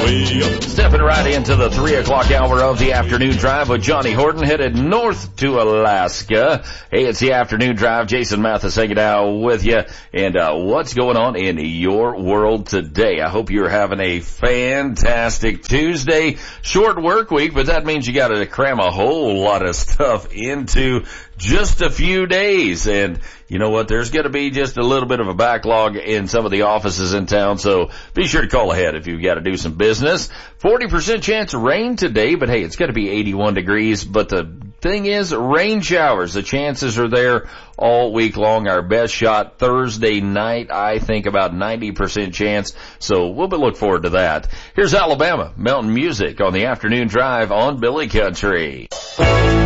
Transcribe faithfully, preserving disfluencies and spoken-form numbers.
way up. Stepping right into the three o'clock hour of the afternoon drive with Johnny Horton, headed north to Alaska. Hey, it's the afternoon drive. Jason Mathis hanging out with you. And uh, what's going on in your world today? I hope you're having a fantastic Tuesday. Short work week, but that means you got to cram a whole lot of stuff into just a few days. And you know what? There's going to be just a little bit of a backlog in some of the offices in town, so be sure to call ahead if you've got to do some business. forty percent chance of rain today, but hey, it's going to be eighty-one degrees. But the thing is, rain showers, the chances are there all week long. Our best shot Thursday night, I think about ninety percent chance, so we'll be look forward to that. Here's Alabama Mountain Music on the afternoon drive on Billy Country.